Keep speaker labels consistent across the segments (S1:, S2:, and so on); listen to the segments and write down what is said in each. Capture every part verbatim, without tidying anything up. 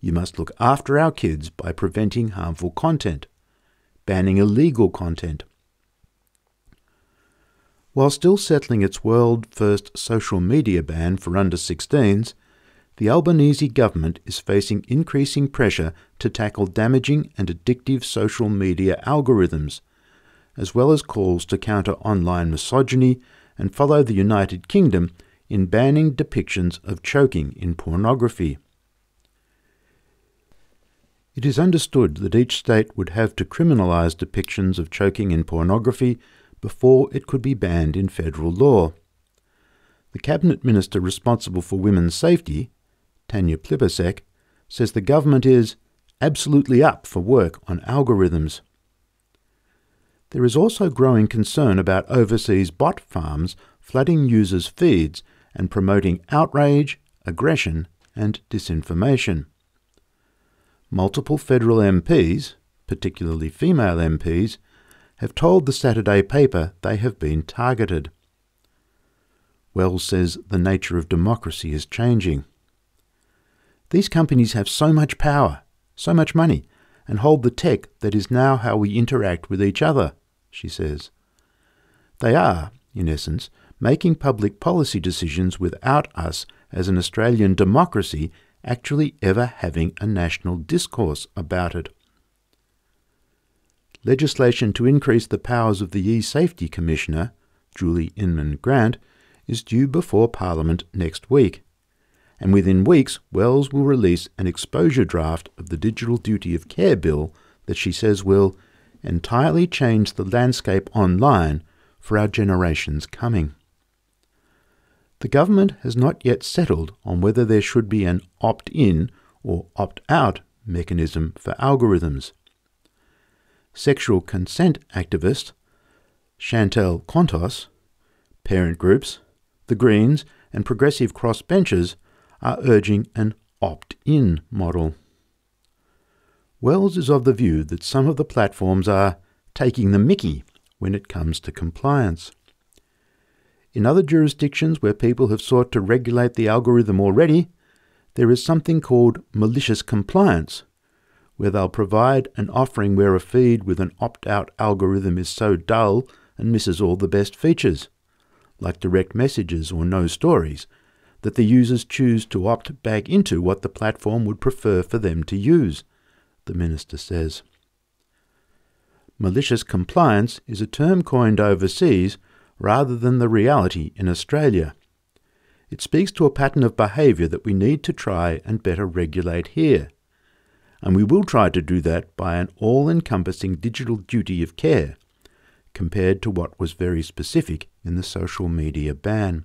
S1: You must look after our kids by preventing harmful content, banning illegal content. While still settling its world-first social media ban for under sixteens, the Albanese government is facing increasing pressure to tackle damaging and addictive social media algorithms, as well as calls to counter online misogyny and follow the United Kingdom in banning depictions of choking in pornography. It is understood that each state would have to criminalise depictions of choking in pornography before it could be banned in federal law. The Cabinet Minister responsible for women's safety, Tanya Plibersek, says the government is absolutely up for work on algorithms. There is also growing concern about overseas bot farms flooding users' feeds and promoting outrage, aggression and disinformation. Multiple federal M Ps, particularly female M Ps, have told the Saturday paper they have been targeted. Wells says the nature of democracy is changing. These companies have so much power, so much money, and hold the tech that is now how we interact with each other, she says. They are, in essence, making public policy decisions without us as an Australian democracy actually ever having a national discourse about it. Legislation to increase the powers of the E-Safety Commissioner, Julie Inman Grant, is due before Parliament next week, and within weeks Wells will release an exposure draft of the Digital Duty of Care Bill that she says will entirely change the landscape online for our generations coming. The government has not yet settled on whether there should be an opt-in or opt-out mechanism for algorithms. Sexual consent activist Chantal Contos, parent groups, the Greens and progressive crossbenchers are urging an opt-in model. Wells is of the view that some of the platforms are taking the mickey when it comes to compliance. In other jurisdictions where people have sought to regulate the algorithm already, there is something called malicious compliance, where they'll provide an offering where a feed with an opt-out algorithm is so dull and misses all the best features, like direct messages or no stories, that the users choose to opt back into what the platform would prefer for them to use, the minister says. Malicious compliance is a term coined overseas rather than the reality in Australia. It speaks to a pattern of behaviour that we need to try and better regulate here, and we will try to do that by an all-encompassing digital duty of care, compared to what was very specific in the social media ban.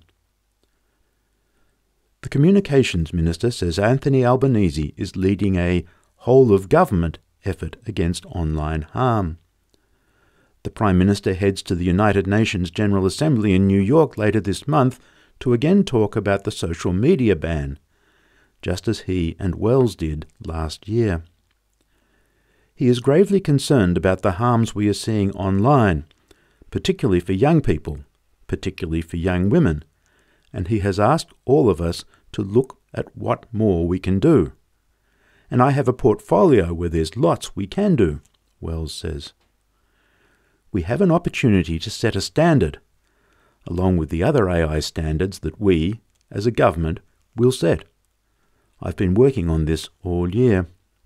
S1: The Communications Minister says Anthony Albanese is leading a whole-of-government effort against online harm. The Prime Minister heads to the United Nations General Assembly in New York later this month to again talk about the social media ban, just as he and Wells did last year. He is gravely concerned about the harms we are seeing online, particularly for young people, particularly for young women, and he has asked all of us to look at what more we can do. And I have a portfolio where there's lots we can do, Wells says. We have an opportunity to set a standard, along with the other A I standards that we, as a government, will set. I've been working on this all year.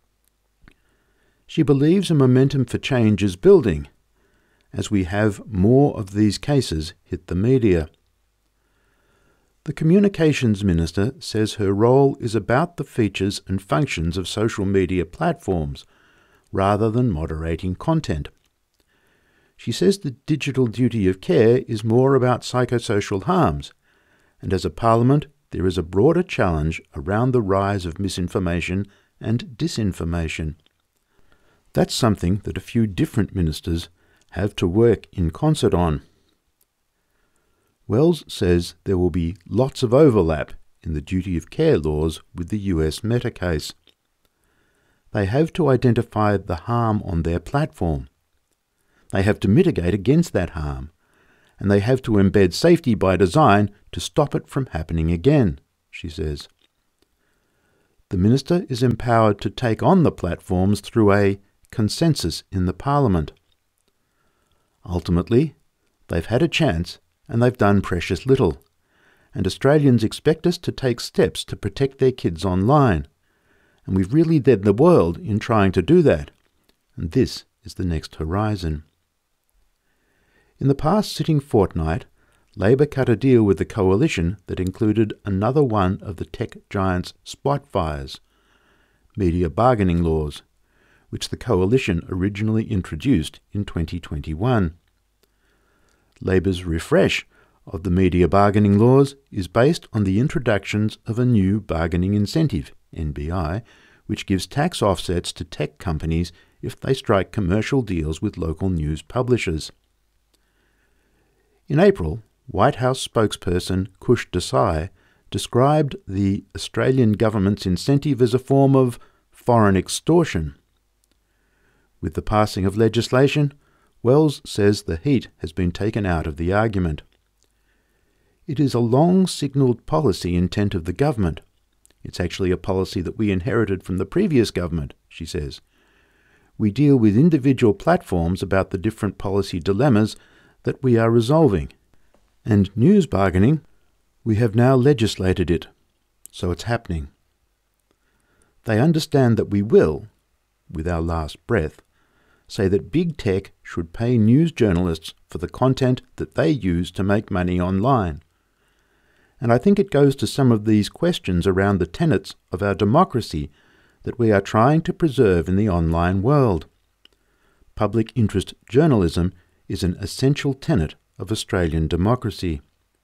S1: She believes a momentum for change is building, as we have more of these cases hit the media. The Communications Minister says her role is about the features and functions of social media platforms, rather than moderating content. She says the digital duty of care is more about psychosocial harms, and as a parliament there is a broader challenge around the rise of misinformation and disinformation. That's something that a few different ministers have to work in concert on. Wells says there will be lots of overlap in the duty of care laws with the U S Meta case. They have to identify the harm on their platform. They have to mitigate against that harm, and they have to embed safety by design to stop it from happening again, she says. the minister is empowered to take on the platforms through a consensus in the Parliament. Ultimately, they've had a chance and they've done precious little, and Australians expect us to take steps to protect their kids online, and we've really led the world in trying to do that, and this is the next horizon. In the past sitting fortnight, Labor cut a deal with the coalition that included another one of the tech giant's spot fires, media bargaining laws, which the coalition originally introduced in twenty twenty-one. Labor's refresh of the media bargaining laws is based on the introductions of a new bargaining incentive, N B I, which gives tax offsets to tech companies if they strike commercial deals with local news publishers. In April, White House spokesperson Kush Desai described the Australian government's incentive as a form of foreign extortion. With the passing of legislation, Wells says the heat has been taken out of the argument. It is a long-signalled policy intent of the government. It's actually a policy that we inherited from the previous government, she says. We deal with individual platforms about the different policy dilemmas that we are resolving. And news bargaining, we have now legislated it, so it's happening. They understand that we will, with our last breath, say that big tech should pay news journalists for the content that they use to make money online. And I think it goes to some of these questions around the tenets of our democracy that we are trying to preserve in the online world. Public interest journalism is an essential tenet of Australian democracy.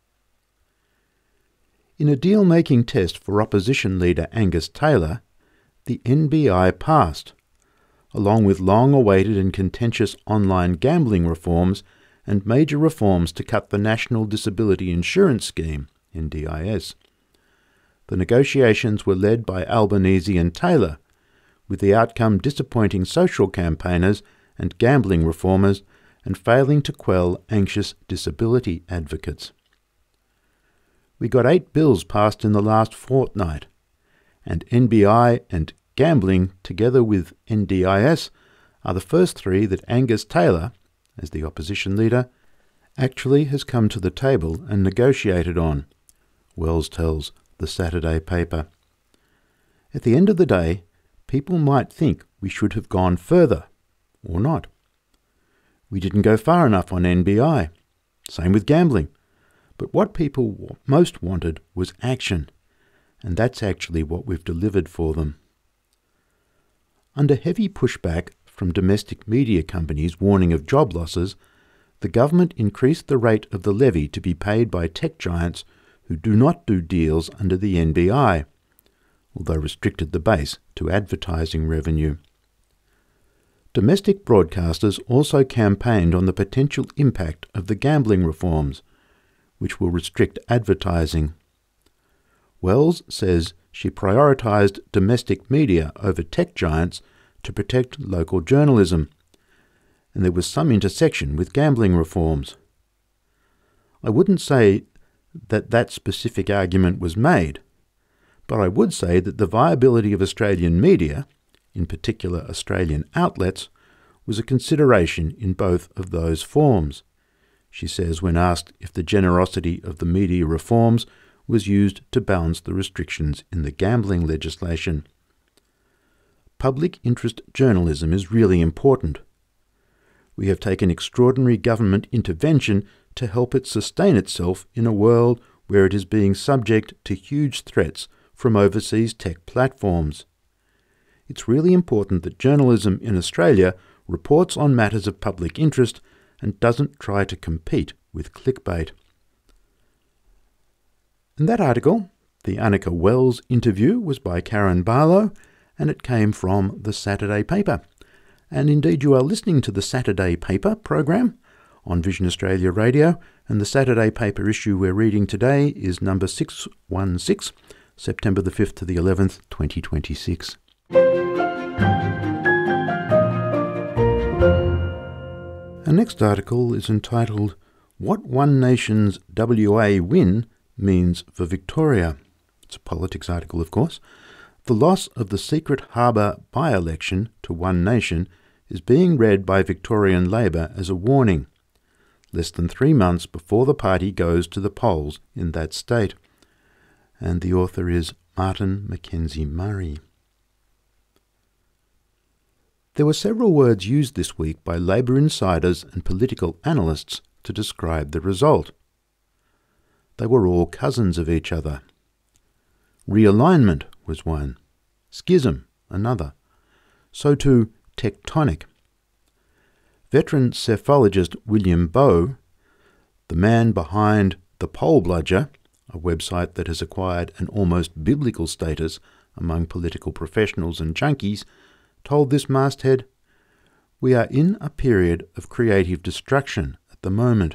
S1: In a deal-making test for opposition leader Angus Taylor, the N B I passed, along with long-awaited and contentious online gambling reforms and major reforms to cut the National Disability Insurance Scheme, N D I S. The negotiations were led by Albanese and Taylor, with the outcome disappointing social campaigners and gambling reformers and failing to quell anxious disability advocates. We got eight bills passed in the last fortnight, and N B I and gambling, together with N D I S, are the first three that Angus Taylor, as the opposition leader, actually has come to the table and negotiated on, Wells tells the Saturday paper. At the end of the day, people might think we should have gone further, or not. We didn't go far enough on N B I. Same with gambling. But what people most wanted was action, and that's actually what we've delivered for them. Under heavy pushback from domestic media companies warning of job losses, the government increased the rate of the levy to be paid by tech giants who do not do deals under the N B I, although restricted the base to advertising revenue. Domestic broadcasters also campaigned on the potential impact of the gambling reforms, which will restrict advertising. Wells says she prioritised domestic media over tech giants to protect local journalism, and there was some intersection with gambling reforms. I wouldn't say that that specific argument was made, but I would say that the viability of Australian media, in particular Australian outlets, was a consideration in both of those forms, she says when asked if the generosity of the media reforms was used to balance the restrictions in the gambling legislation. Public interest journalism is really important. We have taken extraordinary government intervention to help it sustain itself in a world where it is being subject to huge threats from overseas tech platforms. It's really important that journalism in Australia reports on matters of public interest and doesn't try to compete with clickbait. And that article, the Annika Wells interview, was by Karen Barlow, and it came from the Saturday paper. And indeed you are listening to the Saturday paper program on Vision Australia Radio, and the Saturday paper issue we're reading today is number six one six, September the fifth to the eleventh, twenty twenty-six. Our next article is entitled, What One Nation's W A Win Means for Victoria. It's a politics article, of course. The loss of the Secret Harbour by-election to One Nation is being read by Victorian Labor as a warning, less than three months before the party goes to the polls in that state. And the author is Martin Mackenzie Murray. There were several words used this week by Labor insiders and political analysts to describe the result. They were all cousins of each other. Realignment was one, schism another, so too tectonic. Veteran psephologist William Bowe, the man behind The Poll Bludger, a website that has acquired an almost biblical status among political professionals and junkies, told this masthead, "We are in a period of creative destruction at the moment."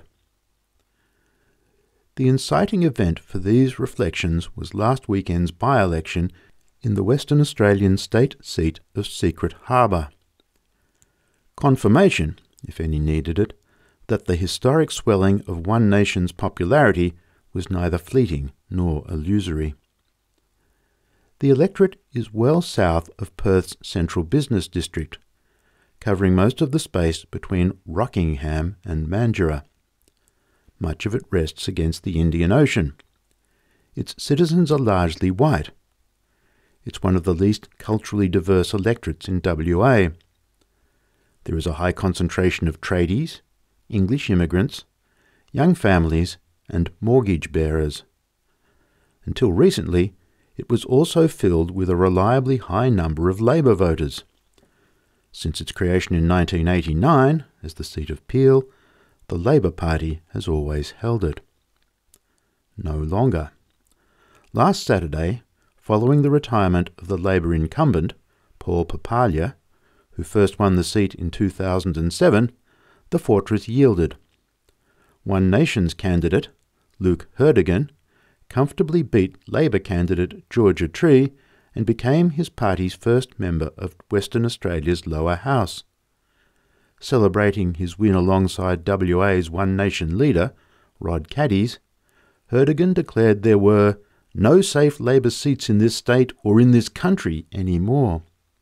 S1: The inciting event for these reflections was last weekend's by-election in the Western Australian state seat of Secret Harbour. Confirmation, if any needed it, that the historic swelling of One Nation's popularity was neither fleeting nor illusory. The electorate is well south of Perth's central business district, covering most of the space between Rockingham and Mandurah. Much of it rests against the Indian Ocean. Its citizens are largely white. It's one of the least culturally diverse electorates in W A. There is a high concentration of tradies, English immigrants, young families, and mortgage bearers. Until recently, it was also filled with a reliably high number of Labor voters. Since its creation in nineteen eighty-nine, as the seat of Peel, the Labor Party has always held it. No longer. Last Saturday, following the retirement of the Labor incumbent, Paul Papalia, who first won the seat in two thousand seven, the fortress yielded. One Nation's candidate, Luke Herdigan, comfortably beat Labor candidate Georgia Tree and became his party's first member of Western Australia's lower house. Celebrating his win alongside W A's One Nation leader, Rod Caddies, Herdigan declared there were no safe Labor seats in this state or in this country anymore.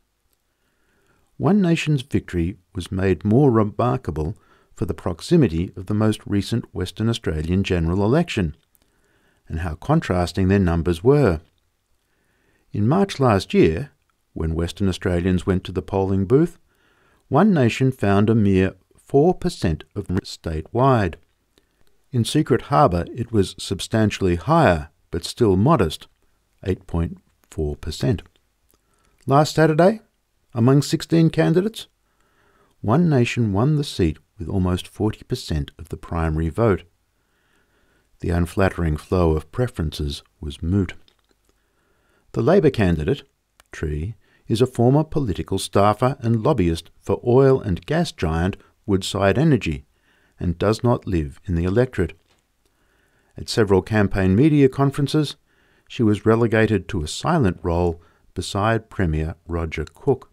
S1: One Nation's victory was made more remarkable for the proximity of the most recent Western Australian general election, and how contrasting their numbers were. In March last year, when Western Australians went to the polling booth, One Nation found a mere four percent of statewide. In Secret Harbour it was substantially higher, but still modest, eight point four percent. Last Saturday, among sixteen candidates, One Nation won the seat with almost forty percent of the primary vote. The unflattering flow of preferences was moot. The Labor candidate, Tree, is a former political staffer and lobbyist for oil and gas giant Woodside Energy and does not live in the electorate. At several campaign media conferences, she was relegated to a silent role beside Premier Roger Cook.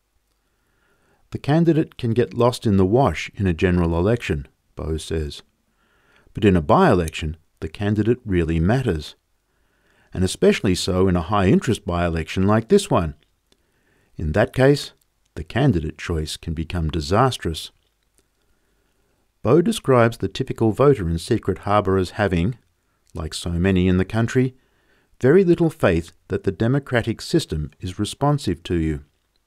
S1: The candidate can get lost in the wash in a general election, Bowe says. But in a by-election, the candidate really matters, and especially so in a high-interest by-election like this one. In that case, the candidate choice can become disastrous. Bowe describes the typical voter in Secret Harbour as having, like so many in the country, very little faith that the democratic system is responsive to you.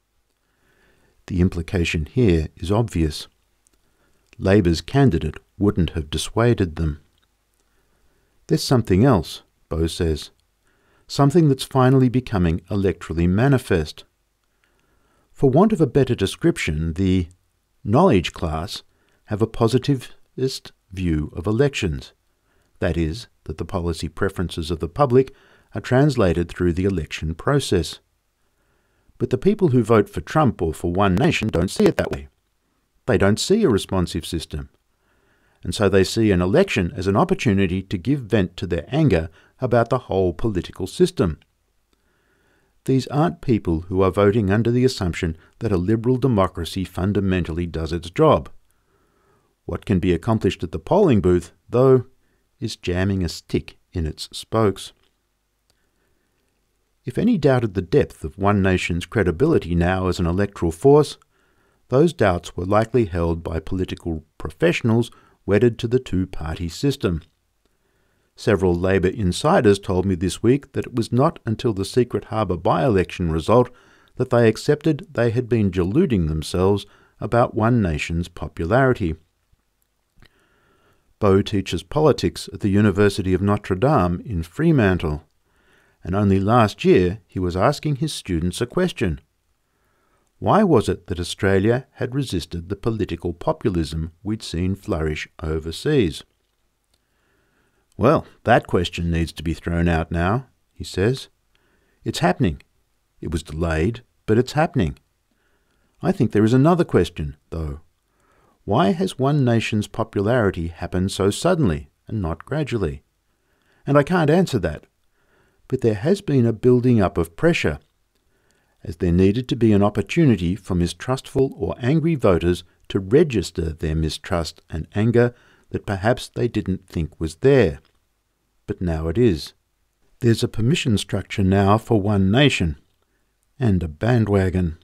S1: The implication here is obvious. Labor's candidate wouldn't have dissuaded them. There's something else, Bowe says, something that's finally becoming electorally manifest. For want of a better description, the knowledge class have a positivist view of elections, that is, that the policy preferences of the public are translated through the election process. But the people who vote for Trump or for One Nation don't see it that way. They don't see a responsive system, and so they see an election as an opportunity to give vent to their anger about the whole political system. These aren't people who are voting under the assumption that a liberal democracy fundamentally does its job. What can be accomplished at the polling booth, though, is jamming a stick in its spokes. If any doubted the depth of One Nation's credibility now as an electoral force, those doubts were likely held by political professionals wedded to the two-party system. Several Labour insiders told me this week that it was not until the Secret Harbour by-election result that they accepted they had been deluding themselves about One Nation's popularity. Beau teaches politics at the University of Notre Dame in Fremantle, and only last year he was asking his students a question. Why was it that Australia had resisted the political populism we'd seen flourish overseas? Well, that question needs to be thrown out now, he says. It's happening. It was delayed, but it's happening. I think there is another question, though. Why has One Nation's popularity happened so suddenly and not gradually? And I can't answer that. But there has been a building up of pressure, as there needed to be an opportunity for mistrustful or angry voters to register their mistrust and anger that perhaps they didn't think was there. But now it is. There's a permission structure now for One Nation, and a bandwagon.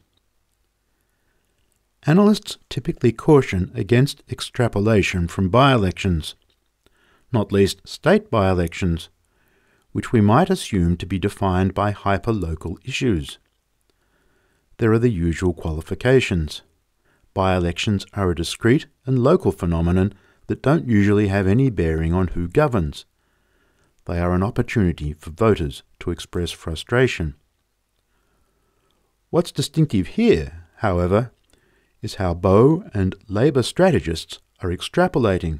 S1: Analysts typically caution against extrapolation from by-elections, not least state by-elections, which we might assume to be defined by hyper-local issues. There are the usual qualifications. By-elections are a discrete and local phenomenon that don't usually have any bearing on who governs. They are an opportunity for voters to express frustration. What's distinctive here, however, is how Beau and Labour strategists are extrapolating.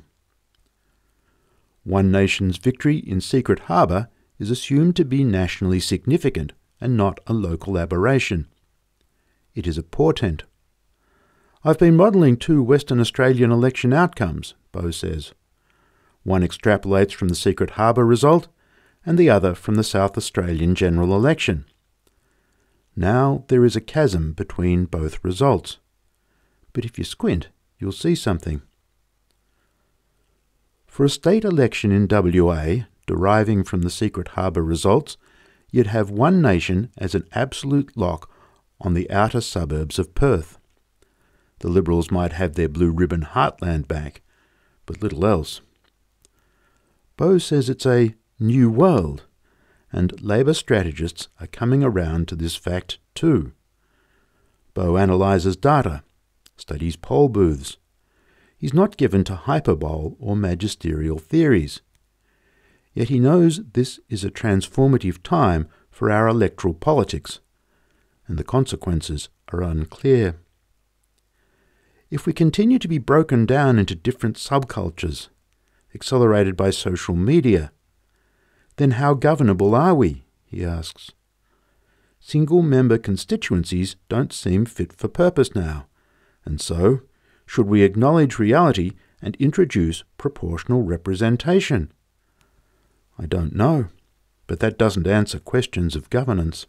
S1: One Nation's victory in Secret Harbour is assumed to be nationally significant and not a local aberration. It is a portent. I've been modelling two Western Australian election outcomes, Beau says. One extrapolates from the Secret Harbour result and the other from the South Australian general election. Now there is a chasm between both results. But if you squint, you'll see something. For a state election in W A, deriving from the Secret Harbour results, you'd have One Nation as an absolute lock on the outer suburbs of Perth. The Liberals might have their blue ribbon heartland back, but little else. Beau says it's a new world, and Labour strategists are coming around to this fact too. Beau analyses data, studies poll booths. He's not given to hyperbole or magisterial theories. Yet he knows this is a transformative time for our electoral politics, and the consequences are unclear. If we continue to be broken down into different subcultures, accelerated by social media, then how governable are we, he asks. Single-member constituencies don't seem fit for purpose now, and so, should we acknowledge reality and introduce proportional representation? I don't know, but that doesn't answer questions of governance.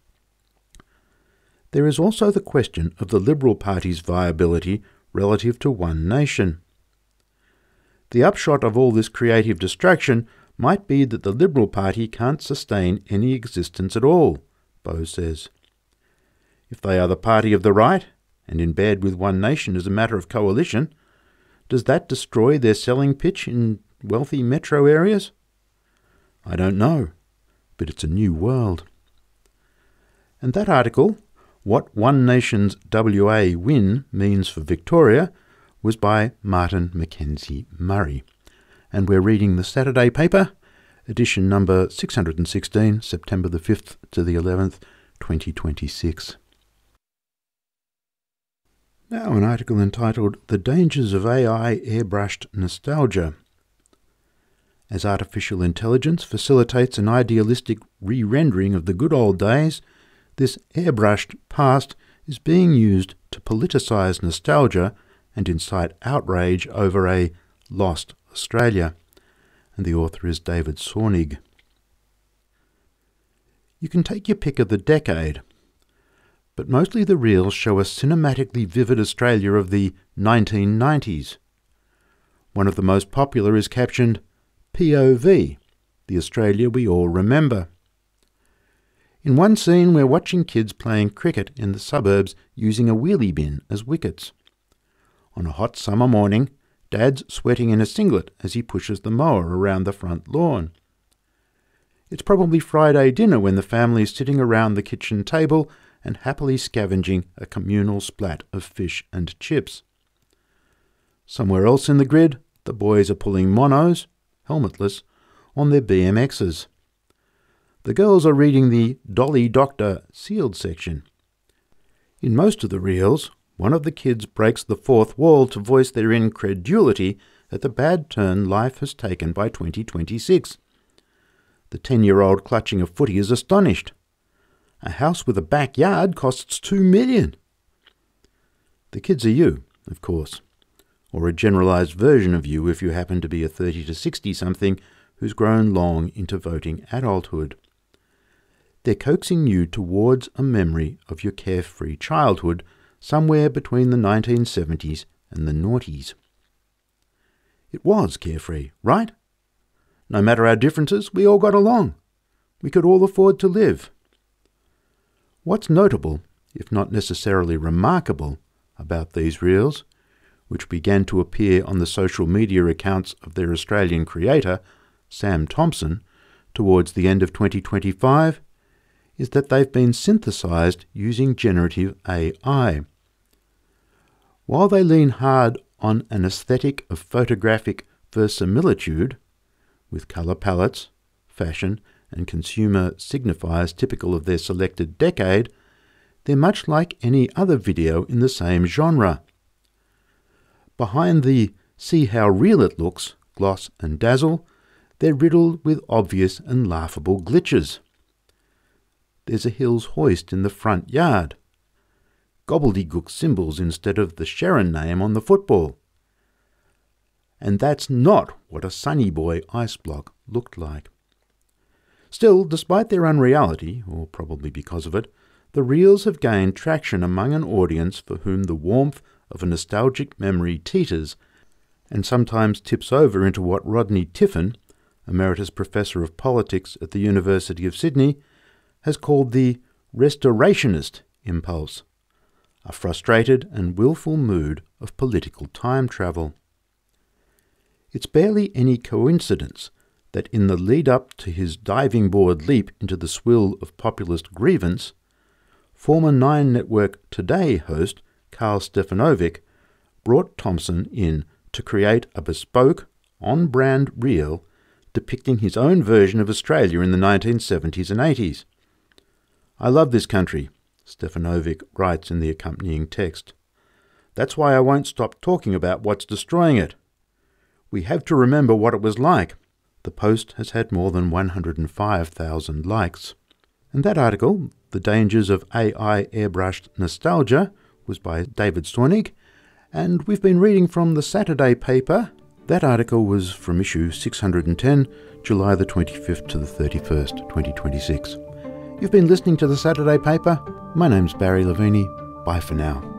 S1: There is also the question of the Liberal Party's viability relative to One Nation. The upshot of all this creative distraction might be that the Liberal Party can't sustain any existence at all, Beau says. If they are the party of the right, and in bed with One Nation as a matter of coalition, does that destroy their selling pitch in wealthy metro areas? I don't know, but it's a new world. And that article, What One Nation's W A Win Means for Victoria, was by Martin Mackenzie Murray, and we're reading the Saturday paper, edition number six hundred sixteen, September the fifth to the eleventh, twenty twenty-six. Now an article entitled The Dangers of A I Airbrushed Nostalgia. As artificial intelligence facilitates an idealistic re-rendering of the good old days, this airbrushed past is being used to politicize nostalgia and incite outrage over a lost Australia. And the author is David Sornig. You can take your pick of the decade, but mostly the reels show a cinematically vivid Australia of the nineteen nineties. One of the most popular is captioned P O V, the Australia we all remember. In one scene, we're watching kids playing cricket in the suburbs using a wheelie bin as wickets. On a hot summer morning, Dad's sweating in a singlet as he pushes the mower around the front lawn. It's probably Friday dinner when the family is sitting around the kitchen table and happily scavenging a communal splat of fish and chips. Somewhere else in the grid, the boys are pulling monos, helmetless, on their B M Xs. The girls are reading the Dolly Doctor sealed section. In most of the reels, one of the kids breaks the fourth wall to voice their incredulity at the bad turn life has taken by twenty twenty-six. The ten-year-old clutching a footy is astonished. A house with a backyard costs two million dollars. The kids are you, of course, or a generalised version of you if you happen to be a thirty to sixty-something who's grown long into voting adulthood. They're coaxing you towards a memory of your carefree childhood somewhere between the nineteen seventies and the noughties. It was carefree, right? No matter our differences, we all got along. We could all afford to live. What's notable, if not necessarily remarkable, about these reels, which began to appear on the social media accounts of their Australian creator, Sam Thompson, towards the end of twenty twenty-five, is that they've been synthesized using generative A I. While they lean hard on an aesthetic of photographic verisimilitude, with colour palettes, fashion, and consumer signifiers typical of their selected decade, they're much like any other video in the same genre. Behind the see how real it looks gloss and dazzle, they're riddled with obvious and laughable glitches. There's a Hills hoist in the front yard, gobbledygook symbols instead of the Sharon name on the football. And that's not what a Sunny Boy ice block looked like. Still, despite their unreality, or probably because of it, the reels have gained traction among an audience for whom the warmth of a nostalgic memory teeters and sometimes tips over into what Rodney Tiffin, Emeritus Professor of Politics at the University of Sydney, has called the restorationist impulse, a frustrated and willful mood of political time travel. It's barely any coincidence that in the lead-up to his diving board leap into the swill of populist grievance, former Nine Network Today host Karl Stefanovic brought Thompson in to create a bespoke, on-brand reel depicting his own version of Australia in the nineteen seventies and eighties. "I love this country," Stefanovic writes in the accompanying text. "That's why I won't stop talking about what's destroying it. We have to remember what it was like." The post has had more than one hundred five thousand likes. And that article, The Dangers of A I Airbrushed Nostalgia, was by David Stornig, and we've been reading from the Saturday paper. That article was from issue six hundred ten, July the twenty-fifth to the thirty-first, twenty twenty-six. You've been listening to the Saturday paper. My name's Barry Lavini. Bye for now.